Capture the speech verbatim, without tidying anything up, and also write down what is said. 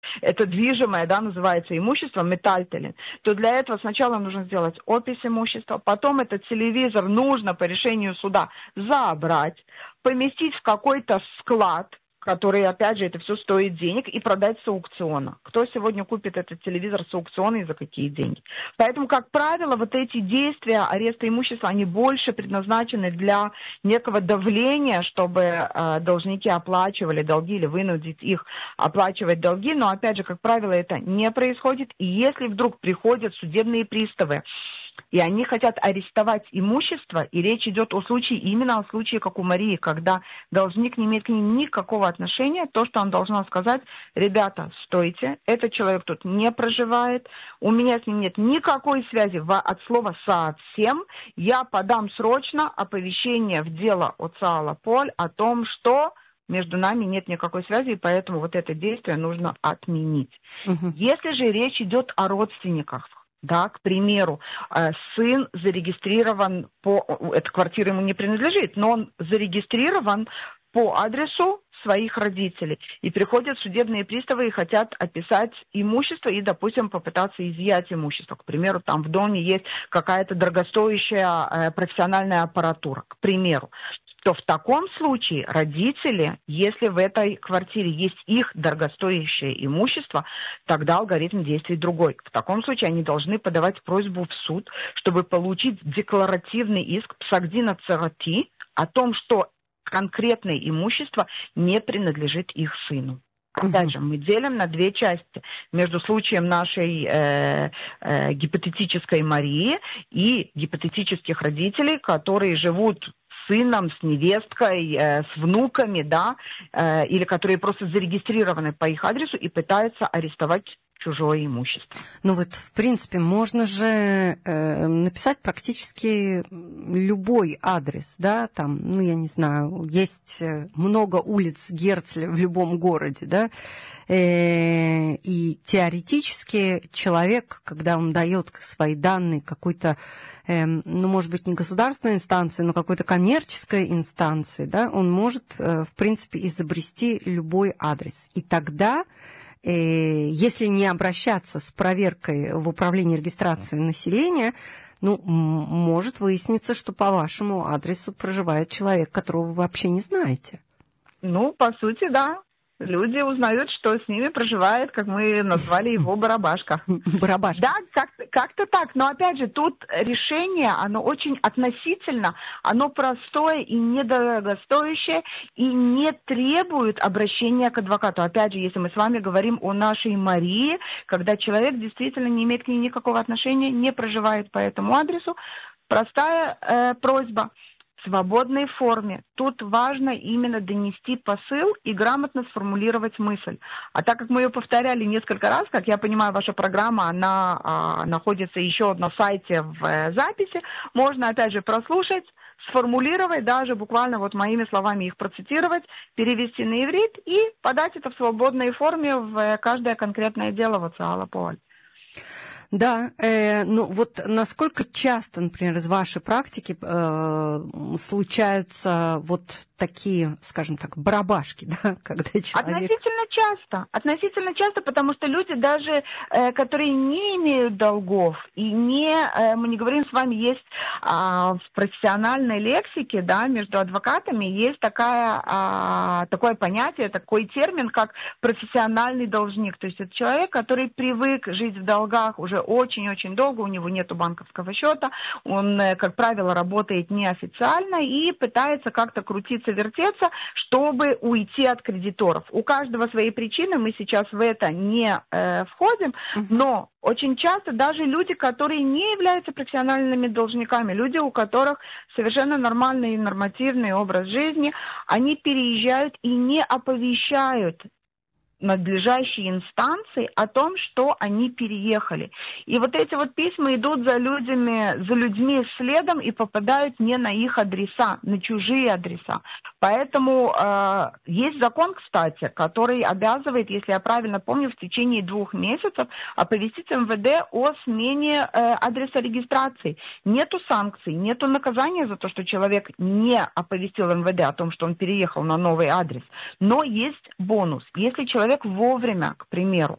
это движимое, да, называется имущество, метальтелин, то для этого сначала нужно сделать опись имущества, потом этот телевизор нужно по решению суда забрать, поместить в какой-то склад, который, опять же, это все стоит денег, и продать с аукциона. Кто сегодня купит этот телевизор с аукциона и за какие деньги? Поэтому, как правило, вот эти действия ареста имущества, они больше предназначены для некого давления, чтобы э, должники оплачивали долги или вынудить их оплачивать долги. Но, опять же, как правило, это не происходит. И если вдруг приходят судебные приставы, и они хотят арестовать имущество, и речь идет о случае, именно о случае, как у Марии, когда должник не имеет к ним никакого отношения, то, что он должен сказать: ребята, стойте, этот человек тут не проживает, у меня с ним нет никакой связи от слова совсем, я подам срочно оповещение в дело ОЦА Лаполь о том, что между нами нет никакой связи, и поэтому вот это действие нужно отменить. Угу. Если же речь идет о родственниках, да, к примеру, сын зарегистрирован по... Эта квартира ему не принадлежит, но он зарегистрирован по адресу своих родителей. И приходят судебные приставы и хотят описать имущество и, допустим, попытаться изъять имущество. К примеру, там в доме есть какая-то дорогостоящая профессиональная аппаратура, к примеру. То в таком случае родители, если в этой квартире есть их дорогостоящее имущество, тогда алгоритм действий другой. В таком случае они должны подавать просьбу в суд, чтобы получить декларативный иск псагдина царати о том, что конкретное имущество не принадлежит их сыну. Опять же, мы делим на две части между случаем нашей э, э, гипотетической Марии и гипотетических родителей, которые живут сыном, с невесткой, э, с внуками, да, э, или которые просто зарегистрированы по их адресу и пытаются арестовать чужое имущество. Ну вот, в принципе, можно же э, написать практически любой адрес, да, там, ну, я не знаю, есть много улиц Герцля в любом городе, да, э, и теоретически человек, когда он дает свои данные какой-то, э, ну, может быть, не государственной инстанции, но какой-то коммерческой инстанции, да, он может, э, в принципе, изобрести любой адрес. И тогда, если не обращаться с проверкой в управление регистрации населения, ну, может выясниться, что по вашему адресу проживает человек, которого вы вообще не знаете. Ну, по сути, да. Люди узнают, что с ними проживает, как мы назвали его, Барабашка. Барабашка. Да, как-то, как-то так. Но, опять же, тут решение, оно очень относительно, оно простое и недорогостоящее, и не требует обращения к адвокату. Опять же, если мы с вами говорим о нашей Марии, когда человек действительно не имеет к ней никакого отношения, не проживает по этому адресу, простая э, просьба. В свободной форме. Тут важно именно донести посыл и грамотно сформулировать мысль. А так как мы ее повторяли несколько раз, как я понимаю, ваша программа, она а, находится еще на сайте в э, записи, можно опять же прослушать, сформулировать, даже буквально вот моими словами их процитировать, перевести на иврит и подать это в свободной форме в каждое конкретное дело в ОЦА Лаполь. Да, э, ну вот насколько часто, например, из вашей практики э, случаются вот такие, скажем так, барабашки, да, когда человек... Относительно часто, относительно часто, потому что люди даже, э, которые не имеют долгов, и не, э, мы не говорим с вами, есть э, в профессиональной лексике, да, между адвокатами есть такая, э, такое понятие, такой термин, как профессиональный должник, то есть это человек, который привык жить в долгах уже очень-очень долго, у него нет банковского счета, он, как правило, работает неофициально и пытается как-то крутиться, вертеться, чтобы уйти от кредиторов. У каждого свои причины, мы сейчас в это не э, входим, но очень часто даже люди, которые не являются профессиональными должниками, люди, у которых совершенно нормальный и нормативный образ жизни, они переезжают и не оповещают надлежащие инстанции о том, что они переехали. И вот эти вот письма идут за людьми, за людьми следом и попадают не на их адреса, на чужие адреса. Поэтому э, есть закон, кстати, который обязывает, если я правильно помню, в течение двух месяцев оповестить эм вэ дэ о смене э, адреса регистрации. Нету санкций, нету наказания за то, что человек не оповестил эм вэ дэ о том, что он переехал на новый адрес. Но есть бонус. Если человек вовремя, к примеру,